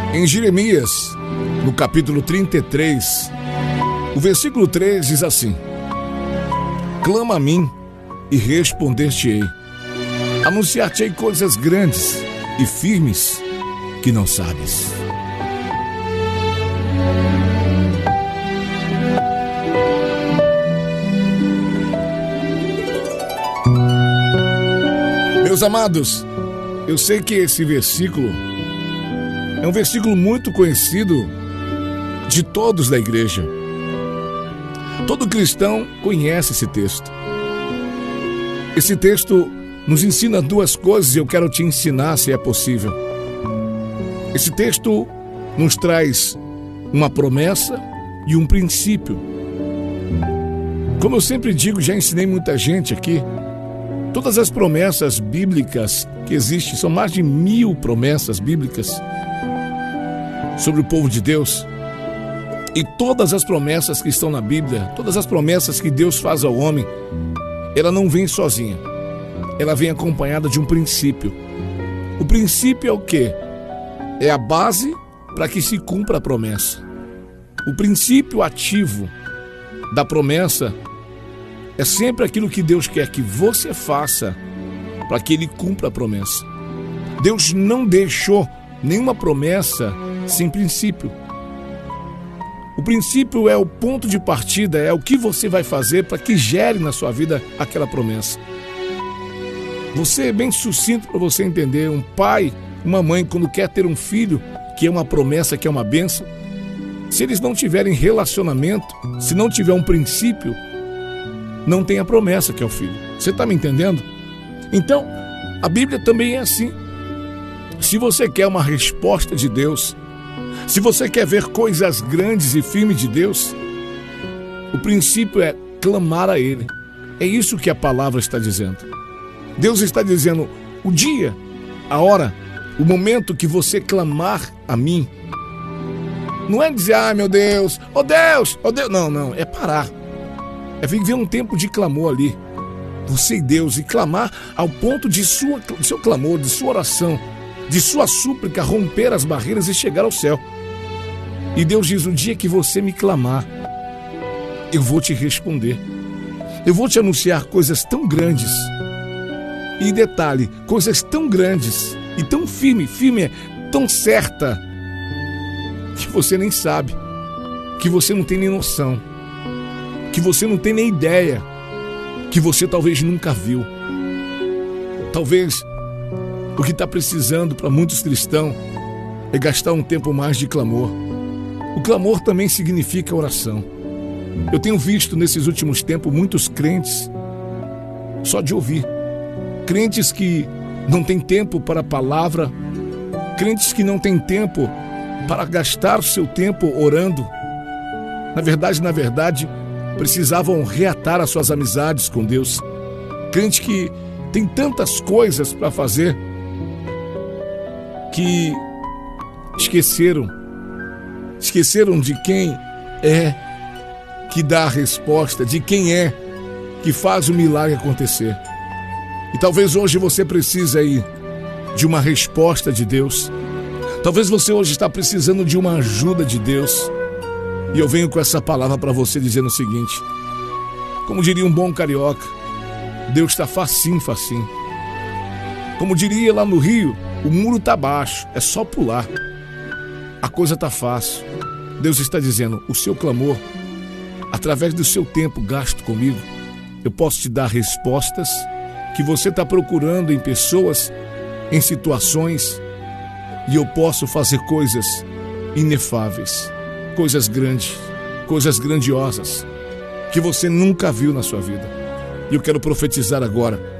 Em Jeremias, no capítulo 33, o versículo 3 diz assim: clama a mim e responder-te-ei. Anunciar-te-ei coisas grandes e firmes que não sabes. Meus amados, eu sei que esse versículo é um versículo muito conhecido de todos da igreja. Todo cristão conhece esse texto. Esse texto nos ensina duas coisas e eu quero te ensinar, se é possível. Esse texto nos traz uma promessa e um princípio. Como eu sempre digo, já ensinei muita gente aqui, todas as promessas bíblicas que existem, são mais de 1000 promessas bíblicas sobre o povo de Deus. E todas as promessas que estão na Bíblia, todas as promessas que Deus faz ao homem, ela não vem sozinha. Ela vem acompanhada de um princípio. O princípio é o quê? É a base para que se cumpra a promessa. O princípio ativo da promessa é sempre aquilo que Deus quer que você faça para que Ele cumpra a promessa. Deus não deixou nenhuma promessa sem princípio. O princípio é o ponto de partida, é o que você vai fazer para que gere na sua vida aquela promessa. Você é bem sucinto para você entender. Um pai, uma mãe, quando quer ter um filho, que é uma promessa, que é uma bênção, se eles não tiverem relacionamento, se não tiver um princípio, não tem a promessa que é o filho. Você está me entendendo? Então, a Bíblia também é assim. Se você quer uma resposta de Deus, se você quer ver coisas grandes e firmes de Deus, o princípio é clamar a Ele. É isso que a palavra está dizendo. Deus está dizendo, o dia, a hora, o momento que você clamar a mim, não é dizer, meu Deus, oh Deus, oh Deus. Não, é parar. É viver um tempo de clamor ali, você e Deus, e clamar ao ponto de seu clamor, de sua oração, de sua súplica romper as barreiras e chegar ao céu. E Deus diz, o dia que você me clamar, eu vou te responder. Eu vou te anunciar coisas tão grandes. E detalhe, coisas tão grandes e tão firme é tão certa, que você nem sabe, que você não tem nem noção, que você não tem nem ideia, que você talvez nunca viu. Talvez o que está precisando para muitos cristãos é gastar um tempo mais de clamor. O clamor também significa oração. Eu tenho visto nesses últimos tempos muitos crentes só de ouvir. Crentes que não têm tempo para a palavra, crentes que não têm tempo para gastar o seu tempo orando. Na verdade, precisavam reatar as suas amizades com Deus. Crente que tem tantas coisas para fazer que esqueceram de quem é que dá a resposta, de quem é que faz o milagre acontecer. E talvez hoje você precise aí de uma resposta de Deus. Talvez você hoje está precisando de uma ajuda de Deus. E eu venho com essa palavra para você dizendo o seguinte: como diria um bom carioca, Deus está facinho. Como diria lá no Rio, o muro está baixo, é só pular. A coisa está fácil. Deus está dizendo, o seu clamor, através do seu tempo gasto comigo, eu posso te dar respostas que você está procurando em pessoas, em situações, e eu posso fazer coisas inefáveis, coisas grandes, coisas grandiosas, que você nunca viu na sua vida. E eu quero profetizar agora